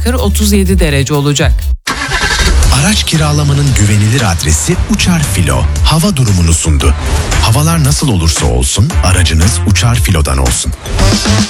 Diyarbakır 37 derece olacak. Araç kiralamanın güvenilir adresi Uçar Filo. Hava durumunu sundu. Havalar nasıl olursa olsun aracınız Uçar Filo'dan olsun.